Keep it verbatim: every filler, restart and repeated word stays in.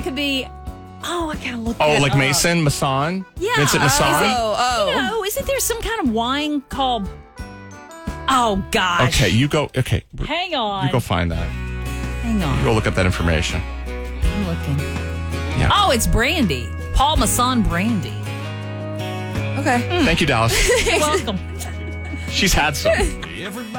it could be. Oh, I gotta look. Oh, that like up. Mason Masson? Yeah. Vincent Masson? Oh, oh. You know, isn't there some kind of wine called? Oh gosh. Okay, you go. Okay, Hang on. you go find that. Hang on. You go look up that information. I'm looking. Yeah. Oh, it's brandy. Paul Masson brandy. Okay. Thank you, Dallas. You're welcome. She's had some. Everybody